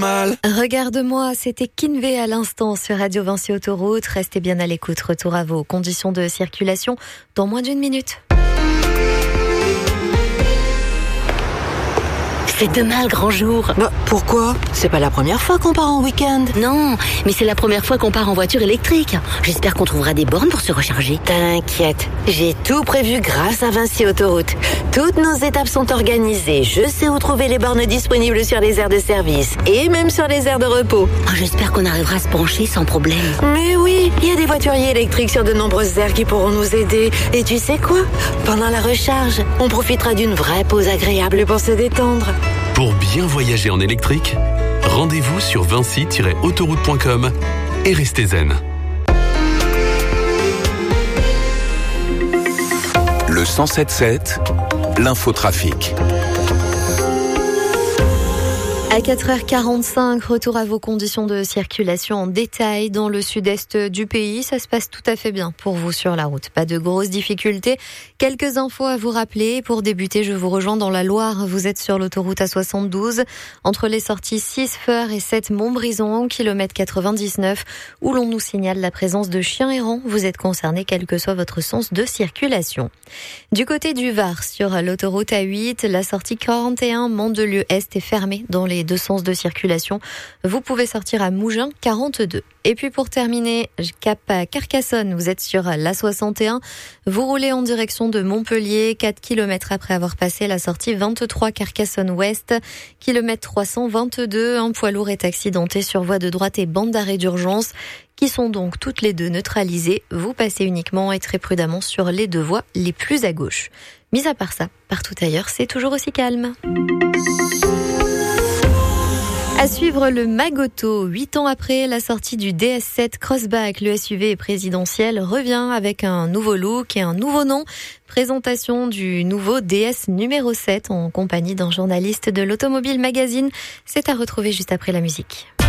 Mal. Regarde-moi, c'était Kinvey à l'instant sur Radio Vinci Autoroute. Restez bien à l'écoute. Retour à vos conditions de circulation dans moins d'1 minute. C'est demain le grand jour. Bah, pourquoi ? C'est pas la première fois qu'on part en week-end. Non, mais c'est la première fois qu'on part en voiture électrique. J'espère qu'on trouvera des bornes pour se recharger. T'inquiète, j'ai tout prévu grâce à Vinci Autoroute. Toutes nos étapes sont organisées. Je sais où trouver les bornes disponibles sur les aires de service et même sur les aires de repos. Oh, j'espère qu'on arrivera à se brancher sans problème. Mais oui, il y a des voituriers électriques sur de nombreuses aires qui pourront nous aider. Et tu sais quoi ? Pendant la recharge, on profitera d'une vraie pause agréable pour se détendre. Pour bien voyager en électrique, rendez-vous sur vinci-autoroute.com et restez zen. Le 107.7, l'infotrafic. À 4h45, retour à vos conditions de circulation en détail dans le sud-est du pays. Ça se passe tout à fait bien pour vous sur la route. Pas de grosses difficultés. Quelques infos à vous rappeler. Pour débuter, je vous rejoins dans la Loire. Vous êtes sur l'autoroute A72 entre les sorties 6 Feur et 7 Montbrison, kilomètre 99, où l'on nous signale la présence de chiens errants. Vous êtes concerné quel que soit votre sens de circulation. Du côté du Var, sur l'autoroute A8, la sortie 41 Mandelieu-Est est fermée dans les deux sens de circulation. Vous pouvez sortir à Mougins 42. Et puis pour terminer, cap à Carcassonne, vous êtes sur l'A61. Vous roulez en direction de Montpellier, 4 km après avoir passé la sortie 23 Carcassonne-Ouest, kilomètre 322. Un poids lourd est accidenté sur voie de droite et bande d'arrêt d'urgence, qui sont donc toutes les deux neutralisées. Vous passez uniquement et très prudemment sur les deux voies les plus à gauche. Mis à part ça, partout ailleurs, c'est toujours aussi calme. À suivre le Magoto. 8 ans après la sortie du DS7 Crossback, le SUV présidentiel revient avec un nouveau look et un nouveau nom. Présentation du nouveau DS numéro 7 en compagnie d'un journaliste de l'Automobile Magazine. C'est à retrouver juste après la musique.